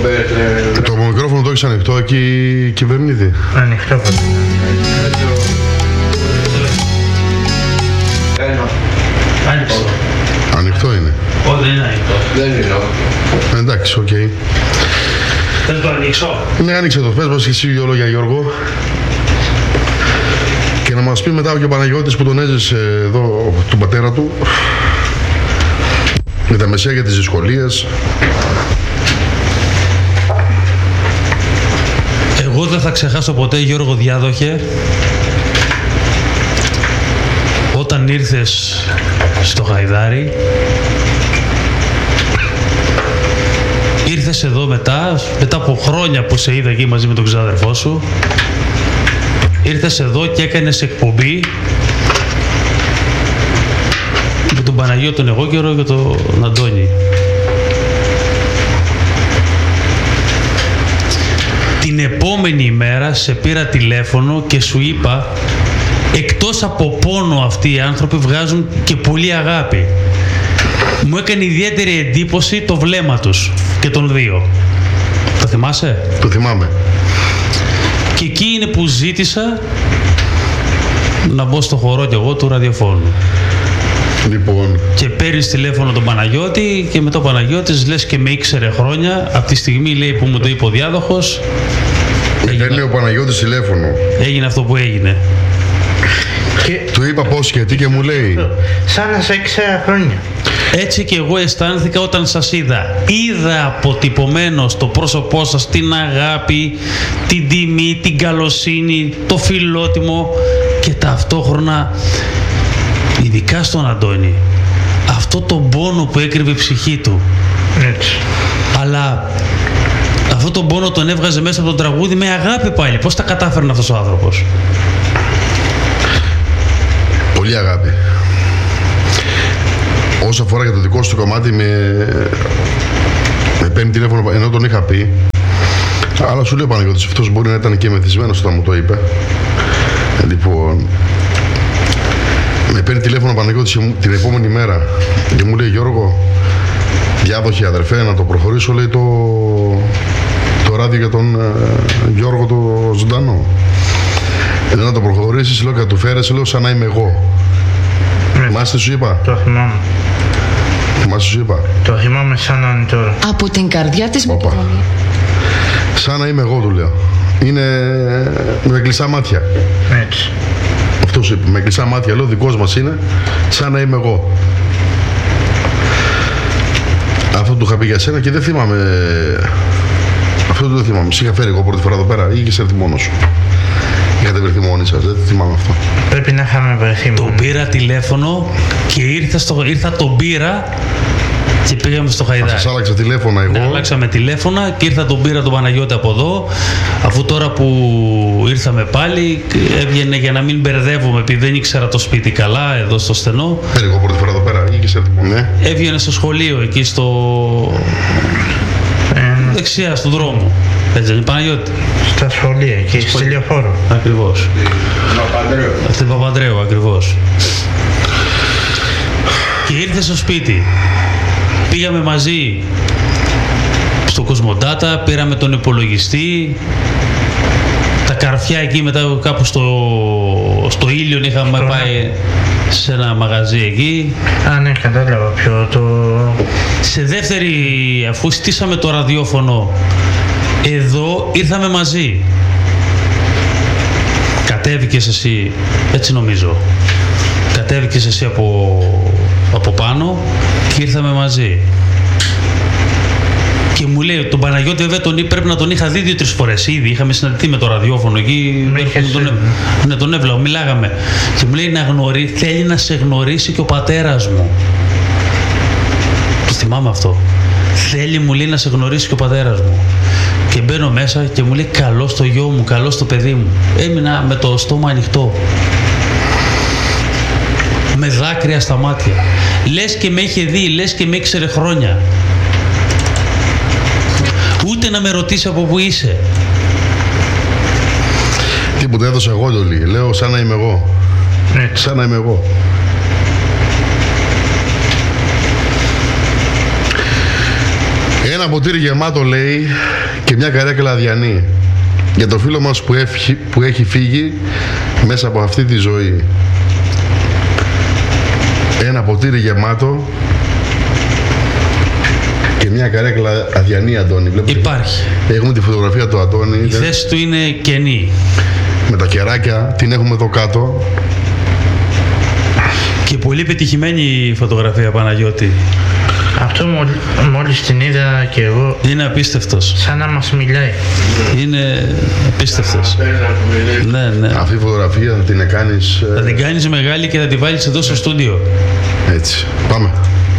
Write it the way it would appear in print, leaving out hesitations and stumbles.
Το μικρόφωνο το έχεις ανοιχτό εκεί, κυβερνήτη? Ανοιχτό πάντα. Ανοιχτό είναι. Όχι, δεν είναι ανοιχτό. Δεν είναι. Εντάξει, οκ. Δεν το ανοίξω. Ναι, άνοιξε το. Πες μας και εσύ δύο λόγια, Γιώργο. Και να μας πει μετά και ο Παναγιώτης που τον έζησε εδώ, τον πατέρα του, με τα μεσαία για τις δυσκολίες. Εγώ δεν θα ξεχάσω ποτέ, Γιώργο Διάδοχε, όταν ήρθες στο Γαϊδάρι, ήρθες εδώ μετά από χρόνια που σε είδα εκεί μαζί με τον ξάδερφό σου, ήρθες εδώ και έκανες εκπομπή με τον Παναγιώτη τον Εγώκερο και τον Αντώνη. Την επόμενη ημέρα σε πήρα τηλέφωνο και σου είπα, εκτός από πόνο αυτοί οι άνθρωποι βγάζουν και πολύ αγάπη. Μου έκανε ιδιαίτερη εντύπωση το βλέμμα τους και των δύο. Το θυμάσαι? Το θυμάμαι. Και εκεί είναι που ζήτησα να μπω στο χορό κι εγώ του ραδιοφώνου. Λοιπόν. Και παίρνεις τηλέφωνο τον Παναγιώτη και μετά ο Παναγιώτης λες και με ήξερε χρόνια. Από τη στιγμή λέει που μου το είπε ο διάδοχος, Παίρνει ο Παναγιώτης τηλέφωνο. έγινε αυτό που έγινε. Και Του είπα πώς και τι και μου λέει. σαν να σε ήξερα χρόνια. Έτσι και εγώ αισθάνθηκα όταν σας είδα. Είδα αποτυπωμένο στο πρόσωπό σας την αγάπη, την τιμή, την καλοσύνη, το φιλότιμο και ταυτόχρονα, ειδικά στον Αντώνη, αυτό τον πόνο που έκρυβε η ψυχή του. Έτσι. Αλλά αυτό τον πόνο τον έβγαζε μέσα από τον τραγούδι με αγάπη πάλι. Πώς τα κατάφερνε αυτός ο άνθρωπος? Πολύ αγάπη. Όσο αφορά για το δικό σου κομμάτι, με παίρνει τηλέφωνο ενώ τον είχα πει. Αλλά σου λέω Παναγιώτης, αυτός μπορεί να ήταν και μεθυσμένος όταν μου το είπε. Λοιπόν, με παίρνει τηλέφωνο ο Παναγιώτης την επόμενη μέρα και μου λέει, Γιώργο, διάδοχε αδερφέ, να το προχωρήσω, λέει, το ράδιο για τον Γιώργο το ζωντανό. Να το προχωρήσεις, λέω, και να του φέρεις, λέω, σαν να είμαι εγώ. Θυμάσαι, σου είπα? Το θυμάμαι. Θυμάσαι, σου είπα? Το θυμάμαι σαν να είναι τώρα. Από την καρδιά της Μακεδονίας. Σαν να είμαι εγώ, του λέω. Είναι με κλειστά μάτια. Έτσι. Αυτό σου είπε, με κλειστά μάτια, λέω, δικός μας είναι, σαν να είμαι εγώ. Αυτό του είχα πει για σένα και δεν θυμάμαι. Αυτό δεν θυμάμαι. Σε είχα φέρει εγώ πρώτη φορά εδώ πέρα ή είχες έρθει μόνος σου? Είχατε βρεθεί μόνοι σας, δεν θυμάμαι αυτό. Πρέπει να είχαμε βρεθεί μόνοι. Τον πήρα τηλέφωνο και ήρθα τον πήρα και πήγαμε στο Χαϊδάρι. Σας άλλαξα τηλέφωνα εγώ. Ναι, αλλάξαμε τηλέφωνα και ήρθα τον πήρα τον Παναγιώτη από εδώ. Αφού τώρα που ήρθαμε πάλι, έβγαινε για να μην μπερδεύομαι, επειδή δεν ήξερα το σπίτι καλά εδώ στο στενό. Φέρει εγώ πρώτη φορά εδώ πέρα ή είχες έρθει μόνοι? Ναι. Έβγαινε στο σχολείο εκεί στο δεξιά του δρόμου. Έτσι δεν είναι, Παναγιώτη? Στα σχολεία, εκεί στη Λεωφόρο. Ακριβώς. Στην Παπανδρέου, ακριβώς. Και ήρθε στο σπίτι. Πήγαμε μαζί στο Κοσμοντάτα, πήραμε τον υπολογιστή. Τα καρφιά εκεί μετά κάπου στο Ήλιον είχαμε πάει σε ένα μαγαζί εκεί. Α, ναι, κατάλαβα ποιο το... Σε δεύτερη, αφού στήσαμε το ραδιόφωνο εδώ, ήρθαμε μαζί. Κατέβηκες εσύ, έτσι νομίζω. Κατέβηκες εσύ από πάνω και ήρθαμε μαζί. Και μου λέει, τον Παναγιώτη βέβαια πρέπει να τον είχα δει 2-3 φορές ήδη. Είχαμε συναντηθεί με το ραδιόφωνο εκεί. Τον έβλεπα, μιλάγαμε. Και μου λέει, θέλει να σε γνωρίσει και ο πατέρας μου. Το θυμάμαι αυτό. Θέλει, μου λέει, να σε γνωρίσει και ο πατέρας μου. Και μπαίνω μέσα και μου λέει, καλό στο γιο μου, καλό στο παιδί μου. Έμεινα με το στόμα ανοιχτό. Με δάκρυα στα μάτια. Λες και με είχε δει, λες και με ήξερε χρόνια. Ούτε να με ρωτήσει από πού είσαι. Τίποτα, έδωσα εγώ το λέει. Λέω σαν να είμαι εγώ. Σαν να είμαι εγώ. Ένα ποτήρι γεμάτο, λέει, και μια καρέκλα αδιανή. Για το φίλο μας που έχει φύγει μέσα από αυτή τη ζωή. Ένα ποτήρι γεμάτο και μια καρέκλα αδιανή, Αντώνη. Υπάρχει. Έχουμε τη φωτογραφία του Αντώνη. Η θέση του είναι κενή. Με τα κεράκια, την έχουμε εδώ κάτω. Και πολύ πετυχημένη η φωτογραφία, Παναγιώτη. Αυτό μόλις την είδα και εγώ, Είναι απίστευτος. σαν να μας μιλάει. Είναι απίστευτος. Ναι, ναι. Αυτή η φωτογραφία θα την κάνεις Θα την κάνεις μεγάλη και θα τη βάλεις εδώ στο στούντιο. έτσι. Πάμε.